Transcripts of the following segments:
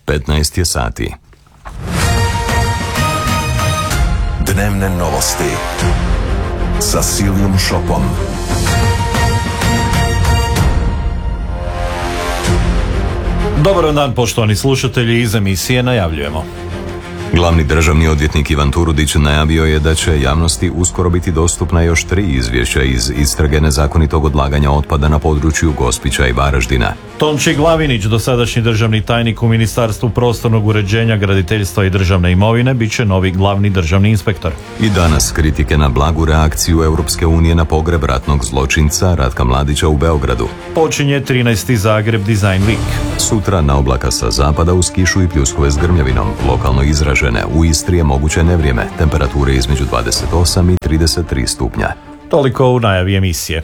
15 je sati. Dnevne novosti sa Silvijom Šopom. Dobar dan, poštovani slušatelji, iz emisije najavljujemo. Glavni državni odvjetnik Ivan Turudić najavio je da će javnosti uskoro biti dostupna još 3 izvješća iz istrage nezakonitog odlaganja otpada na području Gospića i Varaždina. Tonči Glavinić, dosadašnji državni tajnik u Ministarstvu prostornog uređenja, graditeljstva i državne imovine, bit će novi glavni državni inspektor. I danas kritike na blagu reakciju Europske unije na pogreb ratnog zločinca Ratka Mladića u Beogradu. Počinje 13. Zagreb Design Week. Sutra na oblaka sa zapada uz kišu i pljuskove s grmljavinom, lokalno izražene. U Istri je moguće nevrijeme, temperature između 28 i 33 stupnja. Toliko u najavi emisije.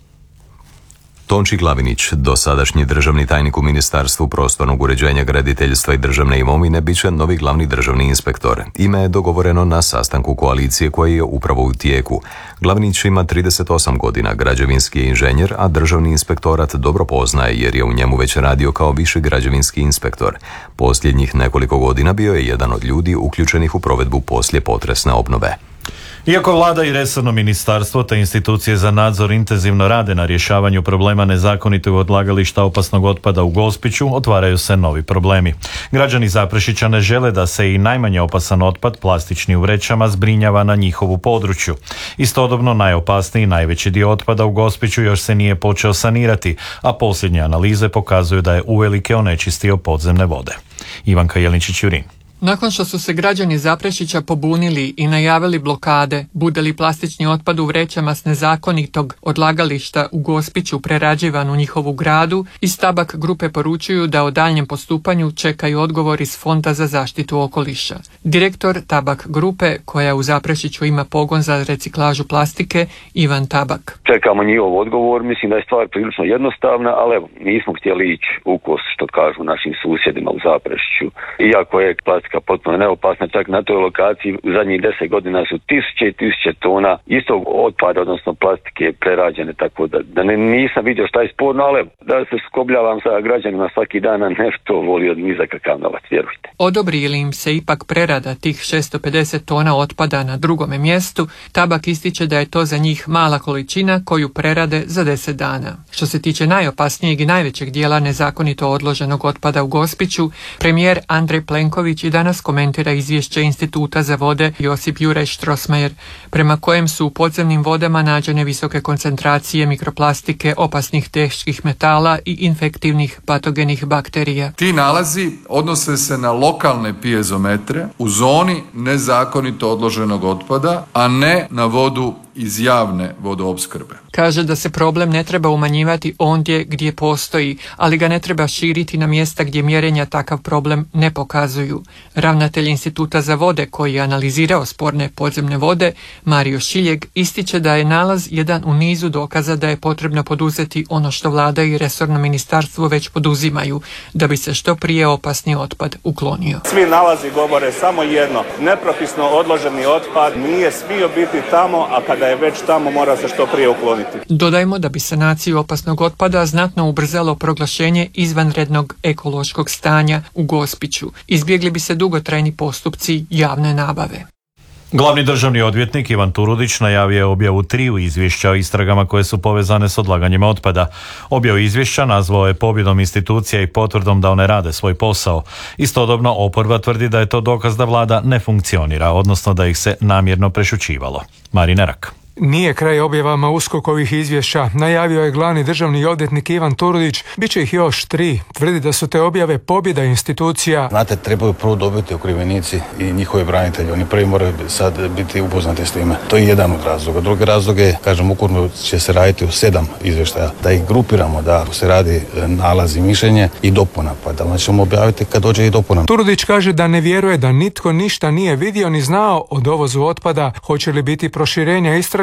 Tonči Glavinić, dosadašnji državni tajnik u Ministarstvu prostornog uređenja, graditeljstva i državne imovine, bit će novi glavni državni inspektor. Ime je dogovoreno na sastanku koalicije koji je upravo u tijeku. Glavinić ima 38 godina, građevinski je inženjer, a državni inspektorat dobro poznaje jer je u njemu već radio kao viši građevinski inspektor. Posljednjih nekoliko godina bio je jedan od ljudi uključenih u provedbu poslijepotresne obnove. Iako vlada i resorno ministarstvo te institucije za nadzor intenzivno rade na rješavanju problema nezakonitog odlagališta opasnog otpada u Gospiću, otvaraju se novi problemi. Građani Zaprešića ne žele da se i najmanje opasan otpad, plastični u vrećama, zbrinjava na njihovu području. Istodobno najopasniji i najveći dio otpada u Gospiću još se nije počeo sanirati, a posljednje analize pokazuju da je uvelike onečistio podzemne vode. Ivanka Jelničić-Jurin. Nakon što su se građani Zaprešića pobunili i najavili blokade, bude li plastični otpad u vrećama s nezakonitog odlagališta u Gospiću prerađivan u njihovu gradu, iz Tabak grupe poručuju da o daljnjem postupanju čekaju odgovor iz Fonda za zaštitu okoliša. Direktor Tabak grupe, koja u Zaprešiću ima pogon za reciklažu plastike, Ivan Tabak. Čekamo njihov odgovor, mislim da je stvar prilično jednostavna, ali evo, nismo htjeli ići u kos, što kažu našim susjedima u Zaprešiću. Iako je plastika potpuno neopasna, čak na toj lokaciji u zadnjih 10 godina su tisuće i tisuće tona istog otpada, odnosno plastike prerađene, tako da nisam vidio šta je sporno, ali da se skobljavam sa građanima svaki dan, a ne što volio ni za kakav novac, vjerujte. Odobri li im se ipak prerada tih 650 tona otpada na drugome mjestu, Tabak ističe da je to za njih mala količina koju prerade za 10 dana. Što se tiče najopasnijeg i najvećeg dijela nezakonito odloženog otpada u Gospiću, premijer Andrej Plenković i danas komentira izvješće Instituta za vode Josip Juraj Strossmayer, prema kojem su u podzemnim vodama nađene visoke koncentracije mikroplastike, opasnih teških metala i infektivnih patogenih bakterija. Ti nalazi odnose se na lokalne pijezometre u zoni nezakonito odloženog otpada, a ne na vodu iz javne vodoopskrbe. Kaže da se problem ne treba umanjivati ondje gdje postoji, ali ga ne treba širiti na mjesta gdje mjerenja takav problem ne pokazuju. Ravnatelj Instituta za vode, koji je analizirao sporne podzemne vode, Mario Šiljeg, ističe da je nalaz jedan u nizu dokaza da je potrebno poduzeti ono što vlada i resorno ministarstvo već poduzimaju, da bi se što prije opasni otpad uklonio. Svi nalazi govore samo jedno: nepropisno odloženi otpad nije smio biti tamo, a kada je već tamo mora se što prije ukloniti. Dodajmo da bi sanaciju opasnog otpada znatno ubrzalo proglašenje izvanrednog ekološkog stanja u Gospiću. Izbjegli bi se dugotrajni postupci javne nabave. Glavni državni odvjetnik Ivan Turudić najavio je objavu 3 izvješća o istragama koje su povezane s odlaganjem otpada. Objavu izvješća nazvao je pobjedom institucija i potvrdom da one rade svoj posao. Istodobno oporba tvrdi da je to dokaz da vlada ne funkcionira, odnosno da ih se namjerno prešućivalo. Marin Erak. Nije kraj objavama USKOK-ovih izvješća, najavio je glavni državni odvjetnik Ivan Turudić, bit će ih još 3. Tvrdi da su te objave pobjeda institucija. Znate, trebaju prvo dobiti okrivljenici i njihovi branitelji. Oni prvi moraju sad biti upoznati s time. To je jedan od razloga. Drugi razlog je, kažem, ukupno će se raditi u 7 izvještaja. Da ih grupiramo, da se radi nalaz i mišljenje i dopuna. Pa da ćemo objaviti kad dođe i dopuna. Turudić kaže da ne vjeruje da nitko ništa nije vidio ni znao o dovozu otpada. Hoće li biti proširenja istraga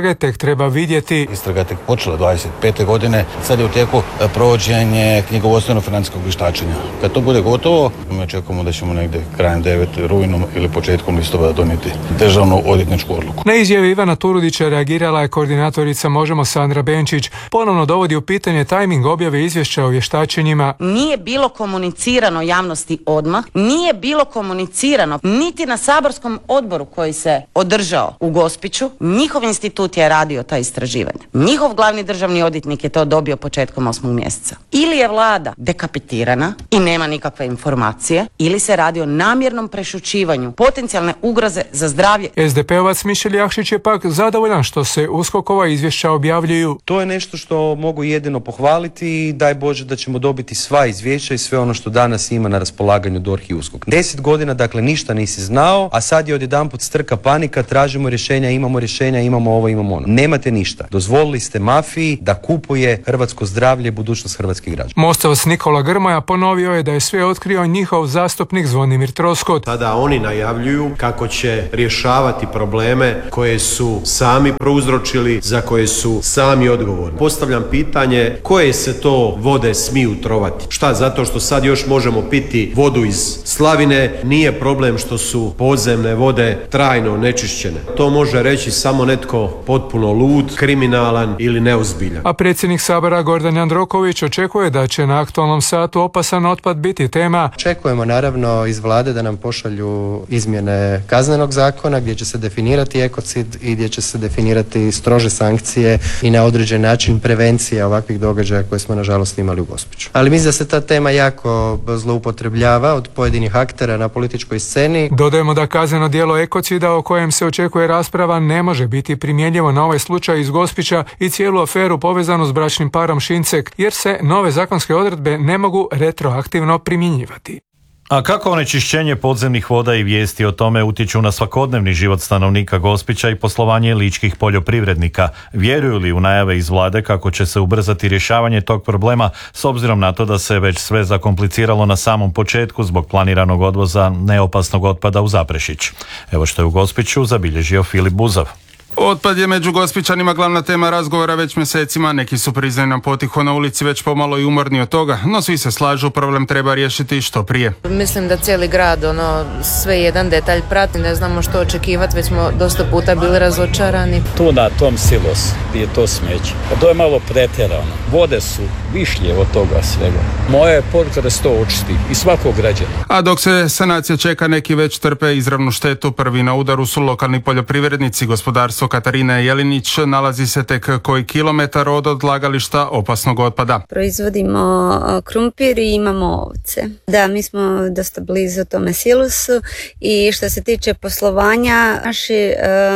istrage tek treba vidjeti. Istraga je tek počela 25. godine, sad je u tijeku provođenje knjigovodstveno-financijskog vještačenja. Kad to bude gotovo, mi očekujemo da ćemo negdje krajem 9. rujnom ili početkom listopada donijeti državnu odvjetničku odluku. Na izjavi Ivana Turudića reagirala je koordinatorica Možemo Sandra Benčić. Ponovno dovodi u pitanje tajming objave izvješća o vještačenjima. Nije bilo komunicirano javnosti odmah, nije bilo komunicirano niti na saborskom odboru koji se održao u Gospiću. Njihov institut je radio ta istraživanja. Njihov glavni državni odvjetnik je to dobio početkom 8. mjeseca. Ili je vlada dekapitirana i nema nikakve informacije, ili se radi o namjernom prešućivanju potencijalne ugroze za zdravlje. SDP-ovac Mišel Jakšić je pak zadovoljan što se USKOK-ova izvješća objavljuju. To je nešto što mogu jedino pohvaliti i daj Bože da ćemo dobiti sva izvješća i sve ono što danas ima na raspolaganju DORH i USKOK. 10 godina, dakle, ništa nisi znao, a sad je odjedanput strka panika, tražimo rješenja, imamo ovo, imamo ono. Nemate ništa. Dozvolili ste mafiji da kupuje hrvatsko zdravlje i budućnost hrvatskih građana. Mostovac Nikola Grmoja ponovio je da je sve otkrio njihov zastupnik Zvonimir Troskot. Tada oni najavljuju kako će rješavati probleme koje su sami prouzročili, za koje su sami odgovorni. Postavljam pitanje, koje se to vode smiju trovati? Šta, zato što sad još možemo piti vodu iz slavine, nije problem što su podzemne vode trajno onečišćene. To može reći samo netko potpuno lud, kriminalan ili neozbiljan. A predsjednik Sabora Gordan Jandroković očekuje da će na aktualnom satu opasan otpad biti tema. Očekujemo naravno iz vlade da nam pošalju izmjene kaznenog zakona gdje će se definirati ekocid i gdje će se definirati strože sankcije i na određen način prevencija ovakvih događaja koje smo nažalost imali u Gospiću. Ali mislim da se ta tema jako zloupotrebljava od pojedinih aktera na političkoj sceni. Dodajemo da kazneno djelo ekocida o kojem se očekuje rasprava ne može biti primjenjivo na ovaj slučaj iz Gospića i cijelu aferu povezanu s bračnim parom Šincek, jer se nove zakonske odredbe ne mogu retroaktivno primjenjivati. A kako onečišćenje podzemnih voda i vijesti o tome utječu na svakodnevni život stanovnika Gospića i poslovanje ličkih poljoprivrednika? Vjeruju li u najave iz vlade kako će se ubrzati rješavanje tog problema s obzirom na to da se već sve zakompliciralo na samom početku zbog planiranog odvoza neopasnog otpada u Zaprešić? Evo što je u Gospiću zabilježio Filip Buzov. Otpad je među Gospićanima glavna tema razgovora već mjesecima, neki su priznaju nam potiho na ulici već pomalo i umorni od toga, no svi se slažu, problem treba riješiti što prije. Mislim da cijeli grad, sve jedan detalj prati, ne znamo što očekivati, već smo dosta puta bili razočarani. Tu na tom silos je to smeće, pa to je malo pretjerano, vode su višlje od toga svega. Moja je poruka da se to očisti i svakog građana. A dok se sanacija čeka, neki već trpe izravnu štetu. Prvi na udaru su lokalni poljoprivrednici. Gospodarstvo Katarina Jelinić nalazi se tek koji kilometar od odlagališta opasnog otpada. Proizvodimo krumpir i imamo ovce. Da, mi smo dosta blizu tome silosu i što se tiče poslovanja, naši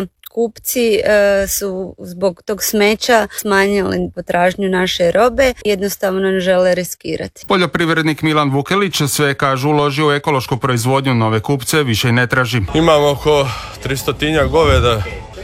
kupci su zbog tog smeća smanjili potražnju naše robe, jednostavno ne žele riskirati. Poljoprivrednik Milan Vukelić sve kažu uložio u ekološku proizvodnju, nove kupce više i ne traži. Imamo oko 300 goveda,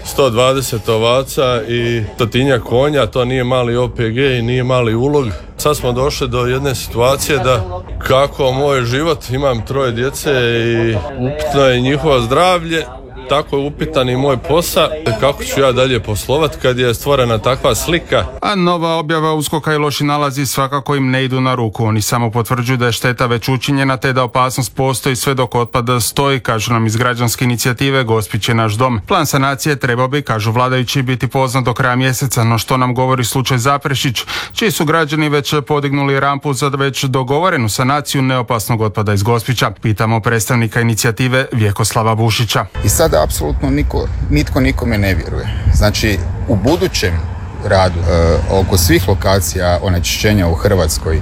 120 ovaca i 100 konja, to nije mali OPG i nije mali ulog. Sad smo došli do jedne situacije da kako moj život, imam 3 djece i upitno je njihovo zdravlje, tako je upitan i moj posao, kako ću ja dalje poslovati kad je stvorena takva slika. A nova objava USKOK-a i loši nalazi svakako im ne idu na ruku. Oni samo potvrđuju da je šteta već učinjena te da opasnost postoji sve dok otpad stoji, kažu nam iz građanske inicijative Gospić je naš dom. Plan sanacije trebao bi, kažu vladajući, biti poznat do kraja mjeseca, no što nam govori slučaj Zaprešić, čiji su građani već podignuli rampu za već dogovorenu sanaciju neopasnog otpada iz Gospića. Pitamo predstavnika inicijative Vjekoslava Bušića. I sada apsolutno nitko nikome ne vjeruje. Znači, u budućem radu oko svih lokacija onečišćenja u Hrvatskoj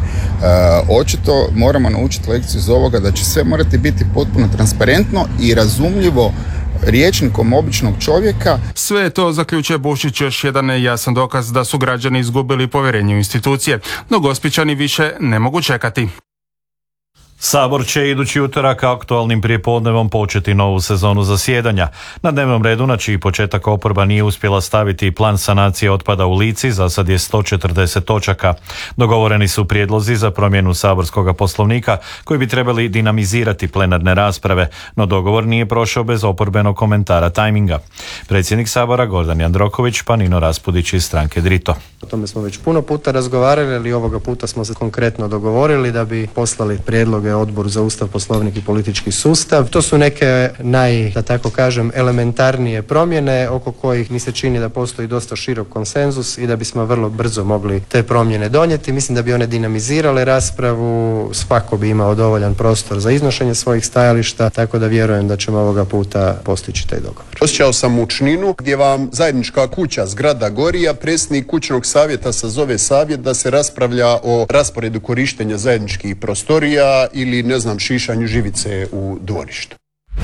očito moramo naučiti lekciju iz ovoga da će sve morati biti potpuno transparentno i razumljivo rječnikom običnog čovjeka. Sve to, zaključuje Bušić, još jedan jasan dokaz da su građani izgubili povjerenje u institucije, no Gospićani više ne mogu čekati. Sabor će idući utorak aktualnim prijepodnevom početi novu sezonu zasjedanja. Na dnevnom redu, na čiji početak oporba nije uspjela staviti plan sanacije otpada u Lici, za sad je 140 točaka. Dogovoreni su prijedlozi za promjenu saborskog poslovnika koji bi trebali dinamizirati plenarne rasprave, no dogovor nije prošao bez oporbenog komentara tajminga. Predsjednik Sabora Gordan Jandroković pa Nino Raspudić iz stranke Drito. O tome smo već puno puta razgovarali, ali ovoga puta smo se konkretno dogovorili da bi poslali prijedloge Odboru za Ustav, Poslovnik i politički sustav. To su neke da tako kažem, elementarnije promjene oko kojih mi se čini da postoji dosta širok konsenzus i da bismo vrlo brzo mogli te promjene donijeti. Mislim da bi one dinamizirale raspravu, svako bi imao dovoljan prostor za iznošenje svojih stajališta, tako da vjerujem da ćemo ovoga puta postići taj dogovor. Osjećao sam mučninu gdje vam zajednička kuća, zgrada gori, a predsjednik kućnog savjeta sazove savjet da se raspravlja o rasporedu korištenja zajedničkih prostorija ili šišanju živice u dvorištu.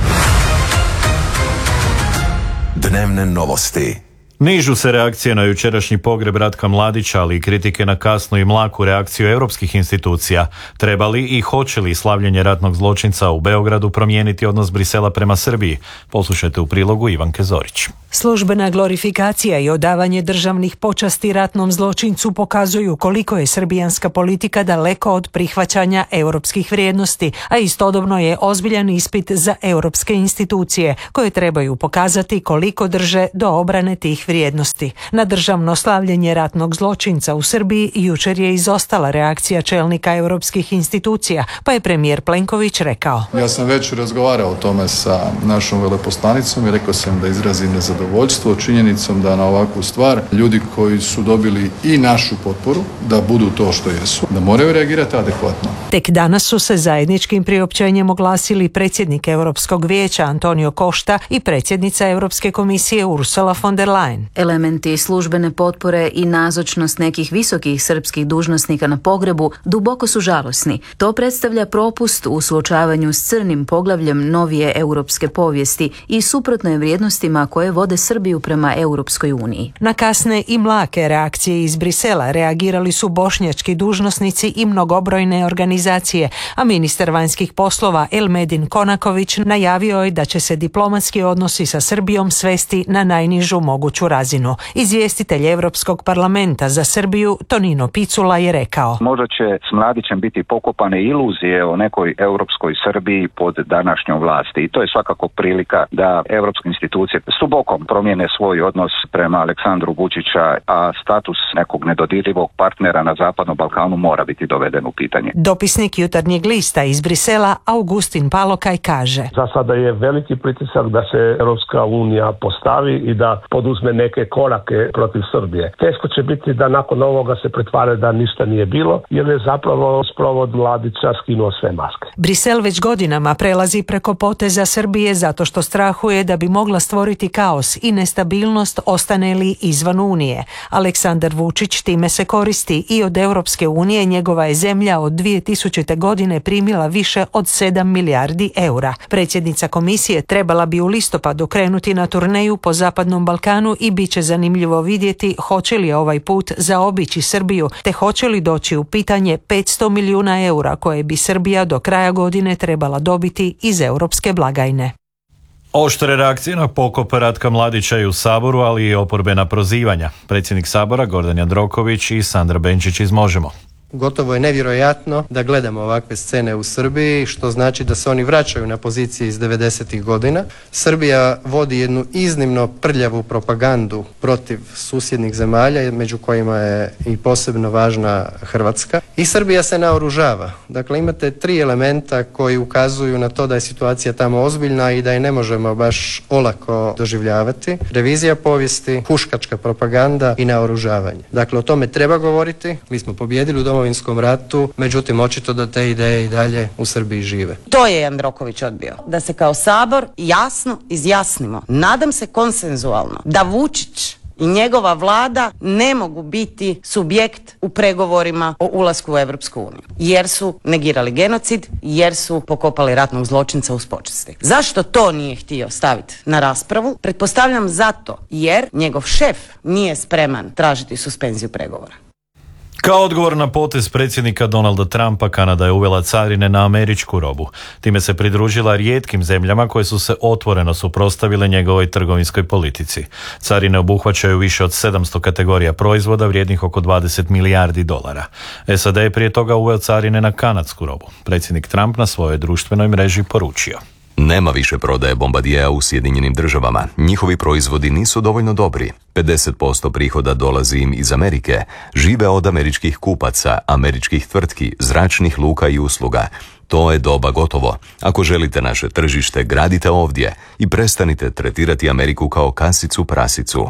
Dnevne novosti. Nižu se reakcije na jučerašnji pogreb Ratka Mladića, ali i kritike na kasnu i mlaku reakciju europskih institucija. Treba li i hoće li slavljenje ratnog zločinca u Beogradu promijeniti odnos Brisela prema Srbiji? Poslušajte u prilogu Ivanke Zorić. Službena glorifikacija i odavanje državnih počasti ratnom zločincu pokazuju koliko je srbijanska politika daleko od prihvaćanja europskih vrijednosti, a istodobno je ozbiljan ispit za europske institucije koje trebaju pokazati koliko drže do obrane tih vrijednosti. Na državno slavljenje ratnog zločinca u Srbiji jučer je izostala reakcija čelnika europskih institucija, pa je premijer Plenković rekao: Ja sam već razgovarao o tome sa našom veleposlanicom i rekao sam da izrazim nezadovoljstvo činjenicom da na ovakvu stvar ljudi koji su dobili i našu potporu da budu to što jesu, da moraju reagirati adekvatno. Tek danas su se zajedničkim priopćenjem oglasili predsjednik Europskog vijeća Antonio Costa i predsjednica Europske komisije Ursula von der Leyen. Elementi službene potpore i nazočnost nekih visokih srpskih dužnosnika na pogrebu duboko su žalosni. To predstavlja propust u suočavanju s crnim poglavljem novije europske povijesti i suprotno je vrijednostima koje vode Srbiju prema Europskoj uniji. Na kasne i mlake reakcije iz Brisela reagirali su bošnjački dužnosnici i mnogobrojne organizacije, a ministar vanjskih poslova Elmedin Konaković najavio je da će se diplomatski odnosi sa Srbijom svesti na najnižu moguću razinu. Izvjestitelj Europskog parlamenta za Srbiju Tonino Picula je rekao: Možda će s Mladićem biti pokopane iluzije o nekoj europskoj Srbiji pod današnjom vlasti i to je svakako prilika da europske institucije subokom promijene svoj odnos prema Aleksandru Vučića, a status nekog nedodirljivog partnera na Zapadnom Balkanu mora biti doveden u pitanje. Dopisnik Jutarnjeg lista iz Brisela Augustin Palokaj kaže: Za sada je veliki pritisak da se Europska unija postavi i da poduzme neke korake protiv Srbije. Teško će biti da nakon ovoga se pretvare da ništa nije bilo, jer je zapravo sprovod Mladića skinuo sve maske. Brisel već godinama prelazi preko poteza Srbije zato što strahuje da bi mogla stvoriti kaos i nestabilnost ostane li izvan Unije. Aleksandar Vučić time se koristi i od Europske unije njegova je zemlja od 2000. godine primila više od 7 milijardi eura. Predsjednica komisije trebala bi u listopadu krenuti na turneju po Zapadnom Balkanu i bit će zanimljivo vidjeti hoće li ovaj put zaobići Srbiju, te hoće li doći u pitanje 500 milijuna eura koje bi Srbija do kraja godine trebala dobiti iz europske blagajne. Oštre reakcije na pokop Ratka Mladića i u Saboru, ali i oporbena prozivanja. Predsjednik Sabora Gordan Jandroković i Sandra Benčić iz Možemo. Gotovo je nevjerojatno da gledamo ovakve scene u Srbiji, što znači da se oni vraćaju na pozicije iz 90. godina. Srbija vodi jednu iznimno prljavu propagandu protiv susjednih zemalja, među kojima je i posebno važna Hrvatska. I Srbija se naoružava. Dakle, imate 3 elementa koji ukazuju na to da je situacija tamo ozbiljna i da je ne možemo baš olako doživljavati. Revizija povijesti, huškačka propaganda i naoružavanje. Dakle, o tome treba govoriti. Mi smo pobijedili u Domovinskom ratu, međutim očito da te ideje i dalje u Srbiji žive. To je Jandroković odbio. Da se kao Sabor jasno izjasnimo, nadam se konsenzualno, da Vučić i njegova vlada ne mogu biti subjekt u pregovorima o ulasku u Europsku uniju. Jer su negirali genocid, jer su pokopali ratnog zločinca uz počasti. Zašto to nije htio staviti na raspravu? Pretpostavljam zato jer njegov šef nije spreman tražiti suspenziju pregovora. Kao odgovor na potez predsjednika Donalda Trumpa, Kanada je uvela carine na američku robu. Time se pridružila rijetkim zemljama koje su se otvoreno suprotstavile njegovoj trgovinskoj politici. Carine obuhvaćaju više od 700 kategorija proizvoda vrijednih oko 20 milijardi dolara. SAD je prije toga uveo carine na kanadsku robu. Predsjednik Trump na svojoj društvenoj mreži poručio: Nema više prodaje Bombardierea u Sjedinjenim državama. Njihovi proizvodi nisu dovoljno dobri. 50% prihoda dolazi im iz Amerike. Žive od američkih kupaca, američkih tvrtki, zračnih luka i usluga. To je doba gotovo. Ako želite naše tržište, gradite ovdje i prestanite tretirati Ameriku kao kasicu prasicu.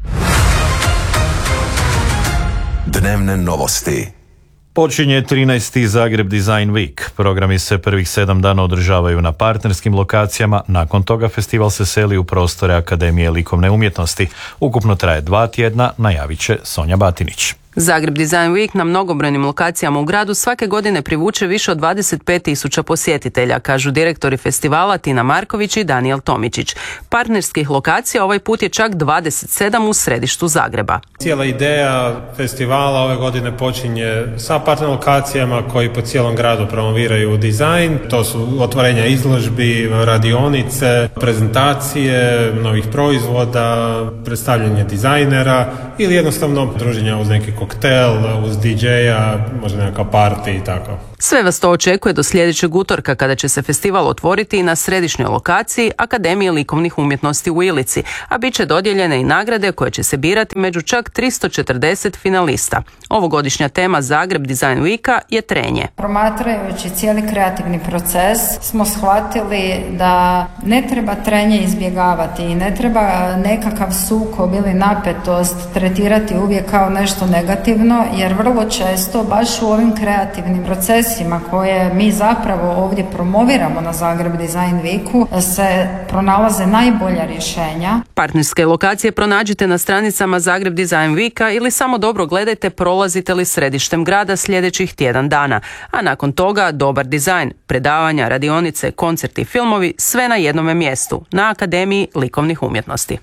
Dnevne novosti. Počinje 13. Zagreb Design Week. Programi se prvih 7 dana održavaju na partnerskim lokacijama, nakon toga festival se seli u prostore Akademije likovne umjetnosti. Ukupno traje 2 tjedna, najavit će Sonja Batinić. Zagreb Design Week na mnogobrojnim lokacijama u gradu svake godine privuče više od 25.000 posjetitelja, kažu direktori festivala Tina Marković i Danijel Tomičić. Partnerskih lokacija ovaj put je čak 27 u središtu Zagreba. Cijela ideja festivala ove godine počinje sa partner lokacijama koji po cijelom gradu promoviraju dizajn. To su otvorenja izložbi, radionice, prezentacije novih proizvoda, predstavljanje dizajnera ili jednostavno druženja uz neki koktel, uz DJ-a, možda nekakav party i tako. Sve vas to očekuje do sljedećeg utorka kada će se festival otvoriti na središnjoj lokaciji Akademije likovnih umjetnosti u Ilici, a bit će dodijeljene i nagrade koje će se birati među čak 340 finalista. Ovogodišnja tema Zagreb Design Weeka je trenje. Promatrajući cijeli kreativni proces smo shvatili da ne treba trenje izbjegavati i ne treba nekakav sukob ili napetost tretirati uvijek kao nešto negativno, jer vrlo često baš u ovim kreativnim procesima koje mi zapravo ovdje promoviramo na Zagreb Design Weeku se pronalaze najbolja rješenja. Partnerske lokacije pronađite na stranicama Zagreb Design Weeka ili samo dobro gledajte prolazite li središtem grada sljedećih tjedan dana. A nakon toga dobar dizajn, predavanja, radionice, koncerti, filmovi, sve na jednome mjestu, na Akademiji likovnih umjetnosti.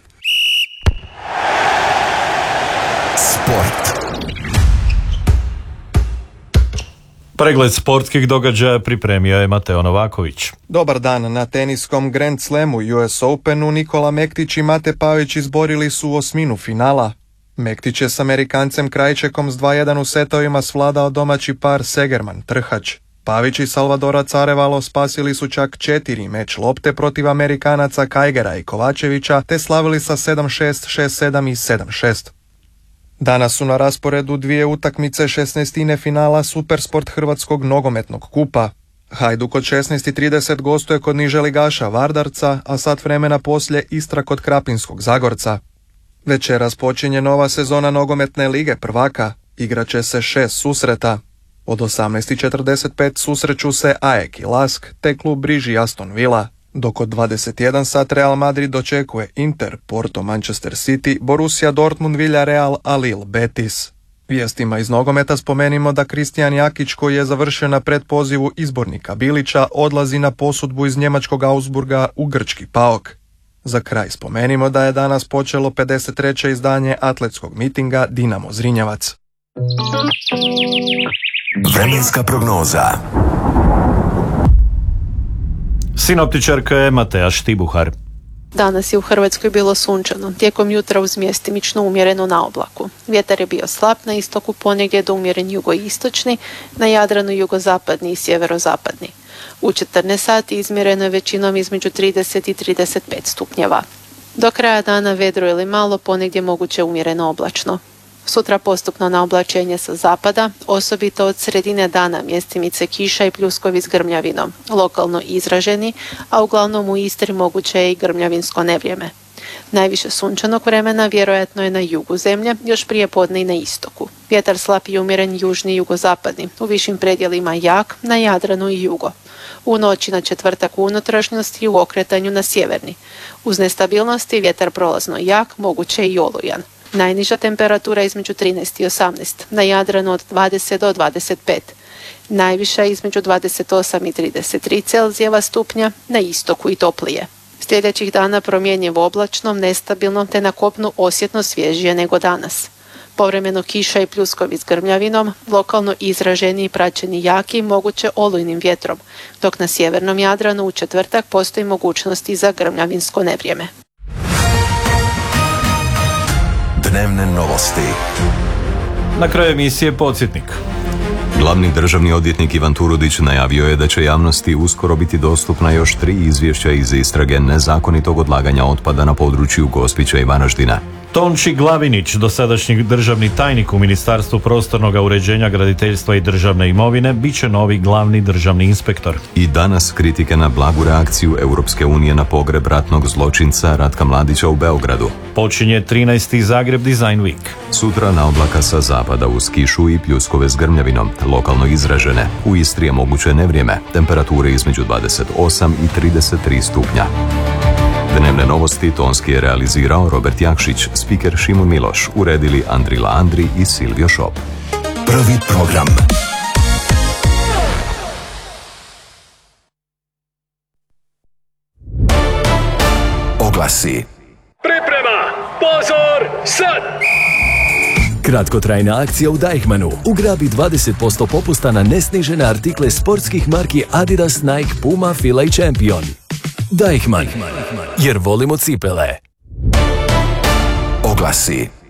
Sport. Pregled sportskih događaja pripremio je Mateo Novaković. Dobar dan. Na teniskom Grand Slamu US Openu Nikola Mektić i Mate Pavić izborili su osminu finala. Mektić je s Amerikancem Krajčekom s 2-1 u setovima svladao domaći par Segerman-Trhač. Pavić i Salvadora Carevalo spasili su čak 4 meč lopte protiv Amerikanaca Kajgera i Kovačevića te slavili sa 7-6, 6-7 i 7-6. Danas su na rasporedu 2 utakmice 16. finala Supersport Hrvatskog nogometnog kupa. Hajduk od 16:30 gostuje kod niželigaša Vardarca, a sat vremena poslije Istra kod Krapinskog Zagorca. Večeras počinje nova sezona nogometne lige prvaka. Igraće se 6 susreta. Od 18:45 susreću se AEK i Lask te klub Briži Aston Villa. Dok od 21 sat Real Madrid dočekuje Inter, Porto, Manchester City, Borussia Dortmund, Villarreal, a Lille Betis. Vijestima iz nogometa spomenimo da Kristijan Jakić, koji je završio na predpozivu izbornika Bilića, odlazi na posudbu iz njemačkog Augsburga u grčki PAOK. Za kraj spomenimo da je danas počelo 53. izdanje atletskog mitinga Dinamo Zrinjevac. Vremenska prognoza. Sinoptičarka je Mateja Štibuhar. Danas je u Hrvatskoj bilo sunčano, tijekom jutra uz mjestimično umjereno na oblaku. Vjetar je bio slab, na istoku ponegdje do umjeren jugoistočni, na Jadranu jugozapadni i sjeverozapadni. U 14 sati izmjereno je većinom između 30 i 35 stupnjeva. Do kraja dana vedro ili malo, ponegdje moguće umjereno oblačno. Sutra postupno na oblačenje sa zapada, osobito od sredine dana mjestimice kiša i pljuskovi s grmljavinom, lokalno izraženi, a uglavnom u Istri moguće je i grmljavinsko nevrijeme. Najviše sunčanog vremena vjerojatno je na jugu zemlje, još prije podne i na istoku. Vjetar slab i umjeren južni i jugozapadni, u višim predjelima jak, na Jadranu i jugo. U noći na četvrtak u unutrašnjosti i u okretanju na sjeverni. Uz nestabilnosti vjetar prolazno jak, moguće i olujan. Najniža temperatura između 13 i 18, na Jadranu od 20 do 25. Najviša između 28 i 33 Celzijeva stupnja, na istoku i toplije. Sljedećih dana promjenjivo oblačno, nestabilno te na kopnu osjetno svježije nego danas. Povremeno kiša i pljuskovi s grmljavinom, lokalno izraženi i praćeni jakim, moguće olujnim vjetrom, dok na sjevernom Jadranu u četvrtak postoji mogućnosti za grmljavinsko nevrijeme. Dnevne novosti. Na kraju emisije podsjetnik. Glavni državni odvjetnik Ivan Turudić najavio je da će javnosti uskoro biti dostupna još 3 izvješća iz istrage nezakonitog odlaganja otpada na području Gospića i Varaždina. Tonči Glavinić, dosadašnji državni tajnik u Ministarstvu prostornog uređenja, graditeljstva i državne imovine, bit će novi glavni državni inspektor. I danas kritike na blagu reakciju Europske unije na pogreb ratnog zločinca Ratka Mladića u Beogradu. Počinje 13. Zagreb Design Week. Sutra na oblaka sa zapada uz kišu i pljuskove s grmljavinom, lokalno izražene. U Istri je moguće nevrijeme, temperature između 28 i 33 stupnja. Dnevne novosti tonski je realizirao Robert Jakšić, spiker Šimun Miloš, uredili Andrila Andri i Silvio Šop. Prvi program. Oglasi. Priprema! Pozor! Sad! Kratkotrajna akcija u Deichmannu. Ugrabi 20% popusta na nesnižene artikle sportskih marki Adidas, Nike, Puma, Fila i Champion. Deichmann, jer volimo cipele. Oglasi.